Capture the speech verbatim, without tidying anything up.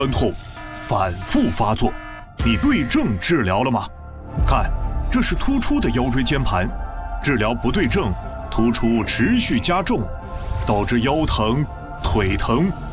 酸痛反复发作，你对症治疗了吗？看，这是突出的腰椎间盘，治疗不对症，突出持续加重，导致腰疼、腿疼、